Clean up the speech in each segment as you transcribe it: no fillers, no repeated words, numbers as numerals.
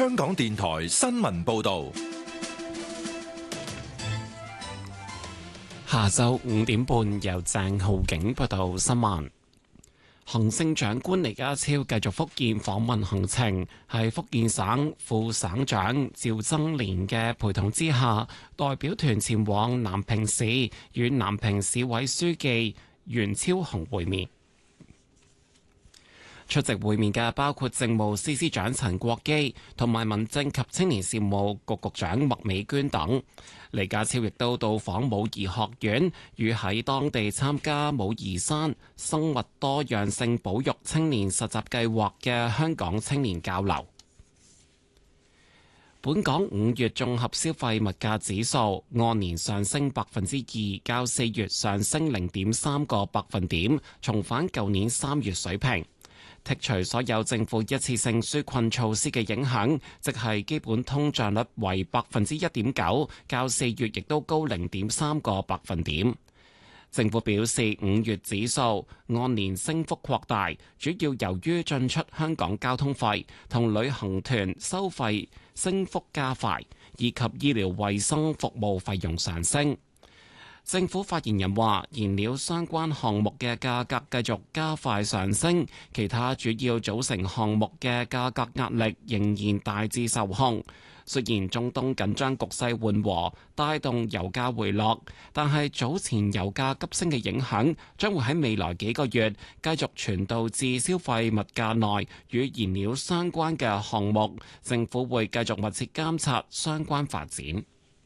香港電台新聞報道。 下晝5點半，由鄭浩景報道新聞。行政長官李家超繼續福建訪問行程，喺福建省副省長趙增蓮嘅陪同之下，代表團前往南平市與南平市委書記袁超雄會面。出席會面嘅包括政務司司長陳國基同埋民政及青年事務局局長麥美娟等。李家超亦都到訪武夷學院，與喺當地參加武夷山生物多樣性保育青年實習計劃嘅香港青年交流。本港5月綜合消費物價指數按年上升2%，較4月上升0.3個百分點，重返舊年3月水平。剔除所有政府一次性紓困措施嘅影響，即係基本通脹率為1.9%，較4月亦都高0.3個百分點。政府表示，5月指數按年升幅擴大，主要由於進出香港交通費同旅行團收費升幅加快，以及醫療衛生服務費用上升。政府發言人話，燃料相關項目嘅價格繼續加快上升，其他主要組成項目嘅價格壓力仍然大致受控。雖然中東緊張局勢緩和，帶動油價回落，但係早前油價急升嘅影響將會喺未來幾個月繼續傳導至消費物價內與燃料相關嘅項目。政府會繼續密切監察相關發展。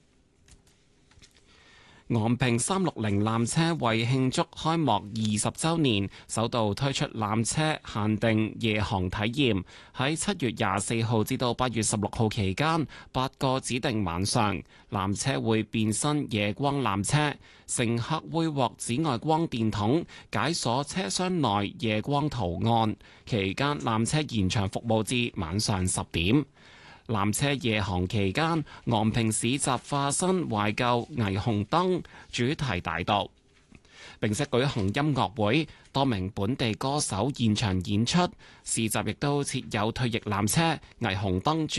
昂坪360纜車為慶祝開幕20週年，首度推出纜車限定夜航體驗，喺7月24號至到8月16號期間，8個指定晚上，纜車會變身夜光纜車，乘客會獲紫外光電筒解鎖車廂內夜光圖案，期間纜車延長服務至晚上10點。纜車夜航期間，昂坪市集化身懷舊霓虹燈主題大道，並且舉行音樂會，多名本地歌手現場演出。市集亦都設有退役纜車霓虹燈